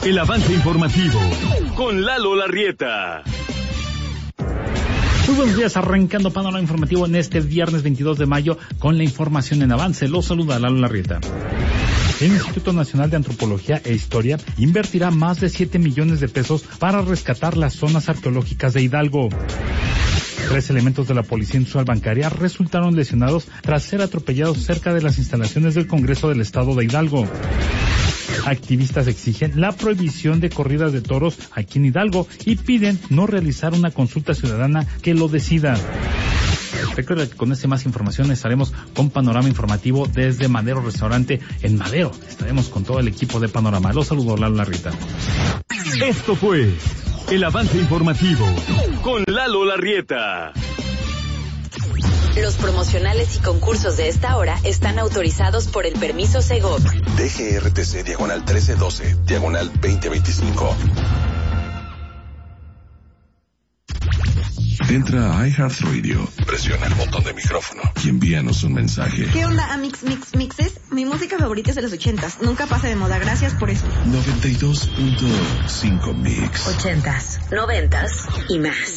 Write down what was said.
El avance informativo con Lalo Larrieta. Muy buenos días, arrancando panorama informativo en este viernes 22 de mayo con la información en avance. Los saluda Lalo Larrieta. El Instituto Nacional de Antropología e Historia invertirá más de 7 millones de pesos para rescatar las zonas arqueológicas de Hidalgo. 3 elementos de la Policía Industrial Bancaria resultaron lesionados tras ser atropellados cerca de las instalaciones del Congreso del Estado de Hidalgo. Activistas exigen la prohibición de corridas de toros aquí en Hidalgo y piden no realizar una consulta ciudadana que lo decida. Recuerda que con más información estaremos con Panorama Informativo desde Madero Restaurante en Madero. Estaremos con todo el equipo de Panorama. Los saludo, Lalo Larrieta. Esto fue el avance informativo con Lalo Larrieta. Los promocionales y concursos de esta hora están autorizados por el permiso Segov. DGRTC /1312 /2025. Entra a iHeartRadio, presiona el botón de micrófono y envíanos un mensaje. ¿Qué onda, Mixes? Mi música favorita es de los 80s. Nunca pasa de moda. Gracias por eso. 92.5 Mix. 80s, 90s y más.